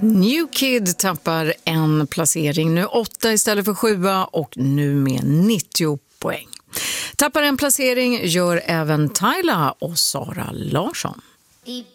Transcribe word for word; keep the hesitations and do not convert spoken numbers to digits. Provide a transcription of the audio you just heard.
New Kid tappar en placering, nu åtta istället för sjua och nu med nittio poäng. Tappar en placering gör även Tyla och Sara Larsson.